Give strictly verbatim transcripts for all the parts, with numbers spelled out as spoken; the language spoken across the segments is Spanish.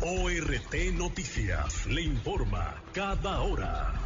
O R T Noticias le informa cada hora.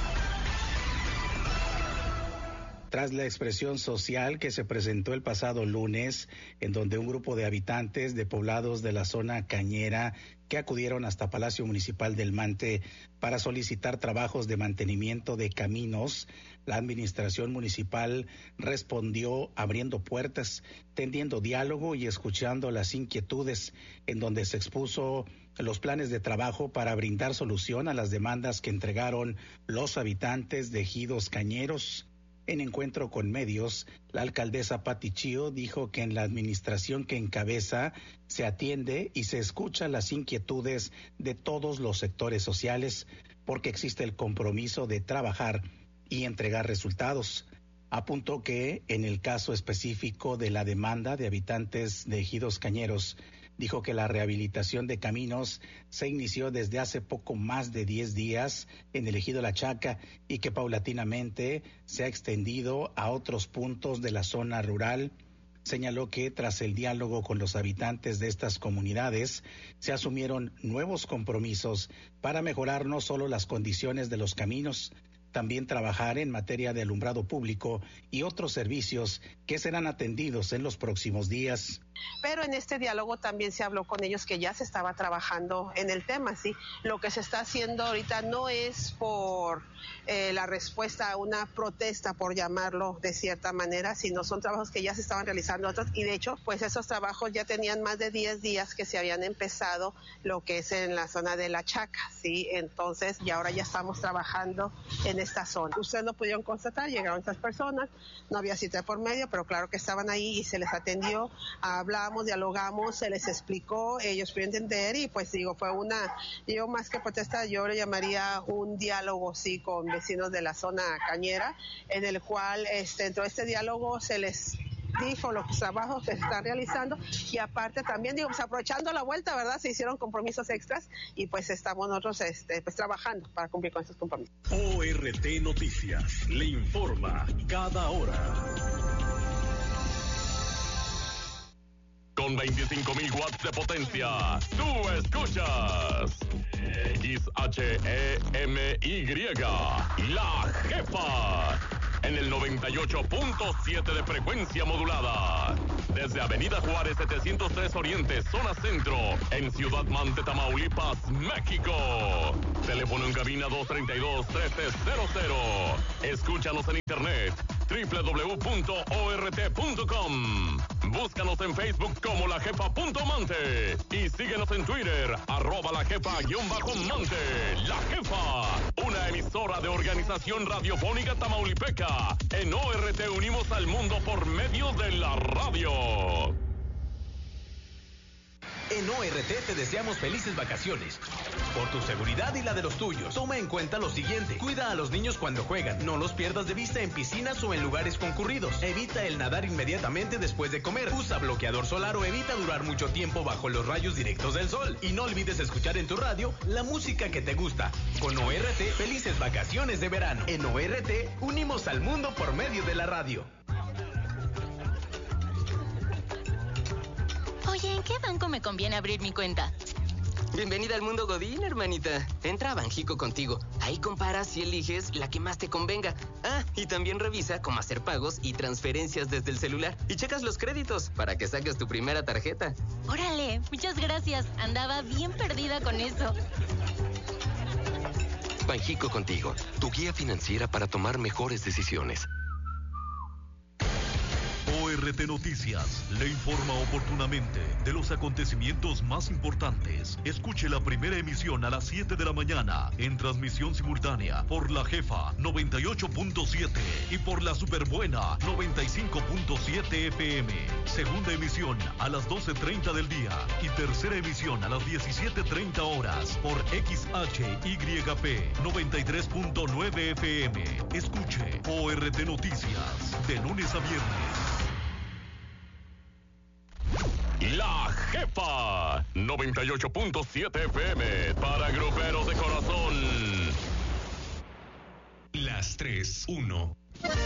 Tras la expresión social que se presentó el pasado lunes, en donde un grupo de habitantes de poblados de la zona cañera que acudieron hasta Palacio Municipal del Mante para solicitar trabajos de mantenimiento de caminos, la administración municipal respondió abriendo puertas, tendiendo diálogo y escuchando las inquietudes, en donde se expuso los planes de trabajo para brindar solución a las demandas que entregaron los habitantes de ejidos cañeros. En encuentro con medios, la alcaldesa Pati Chío dijo que en la administración que encabeza se atiende y se escucha las inquietudes de todos los sectores sociales, porque existe el compromiso de trabajar y entregar resultados. Apuntó que en el caso específico de la demanda de habitantes de ejidos cañeros, dijo que la rehabilitación de caminos se inició desde hace poco más de diez días en el ejido La Chaca y que paulatinamente se ha extendido a otros puntos de la zona rural. Señaló que tras el diálogo con los habitantes de estas comunidades se asumieron nuevos compromisos para mejorar no solo las condiciones de los caminos, también trabajar en materia de alumbrado público y otros servicios que serán atendidos en los próximos días. Pero en este diálogo también se habló con ellos que ya se estaba trabajando en el tema, ¿sí? Lo que se está haciendo ahorita no es por eh, la respuesta a una protesta, por llamarlo de cierta manera, sino son trabajos que ya se estaban realizando otros, y de hecho, pues esos trabajos ya tenían más de diez días que se habían empezado, lo que es en la zona de La Chaca, ¿sí? Entonces, y ahora ya estamos trabajando en esta zona. Ustedes lo pudieron constatar, llegaron estas personas, no había cita por medio, pero claro que estaban ahí y se les atendió, hablamos, dialogamos, se les explicó, ellos pudieron entender y pues digo, fue una, yo más que protesta, yo le llamaría un diálogo, sí, con vecinos de la zona cañera, en el cual este, dentro de este diálogo se les dijo los trabajos que se están realizando y aparte también, digo, pues aprovechando la vuelta, ¿verdad? Se hicieron compromisos extras y pues estamos nosotros este, pues trabajando para cumplir con esos compromisos. O R T Noticias le informa cada hora. Con veinticinco mil watts de potencia, tú escuchas X H E M Y, La Jefa, en el noventa y ocho punto siete de frecuencia modulada. Desde Avenida Juárez setecientos tres Oriente, zona centro, en Ciudad Mante, Tamaulipas, México. Teléfono en cabina dos treinta y dos, trece cero cero. Escúchanos en internet, doble u doble u doble u punto o r t punto com. Búscanos en Facebook como La Jefa punto Mante y síguenos en Twitter, arroba La Jefa guión bajo Mante. La Jefa, una emisora de Organización Radiofónica Tamaulipeca. En O R T unimos al mundo por medio de la radio. En O R T te deseamos felices vacaciones. Por tu seguridad y la de los tuyos, toma en cuenta lo siguiente. Cuida a los niños cuando juegan. No los pierdas de vista en piscinas o en lugares concurridos. Evita el nadar inmediatamente después de comer. Usa bloqueador solar o evita durar mucho tiempo bajo los rayos directos del sol. Y no olvides escuchar en tu radio la música que te gusta. Con O R T, felices vacaciones de verano. En O R T, unimos al mundo por medio de la radio. Oye, ¿en qué banco me conviene abrir mi cuenta? Bienvenida al mundo Godín, hermanita. Entra a Banjico Contigo. Ahí comparas y eliges la que más te convenga. Ah, y también revisa cómo hacer pagos y transferencias desde el celular. Y checas los créditos para que saques tu primera tarjeta. Órale, muchas gracias. Andaba bien perdida con eso. Banjico Contigo, tu guía financiera para tomar mejores decisiones. O R T Noticias le informa oportunamente de los acontecimientos más importantes. Escuche la primera emisión a las siete de la mañana en transmisión simultánea por La Jefa noventa y ocho punto siete y por La Superbuena noventa y cinco punto siete F M. Segunda emisión a las doce treinta del día y tercera emisión a las diecisiete treinta horas por X H Y P noventa y tres punto nueve F M. Escuche O R T Noticias de lunes a viernes. La Jefa noventa y ocho punto siete F M para gruperos de corazón. Las tres, uno.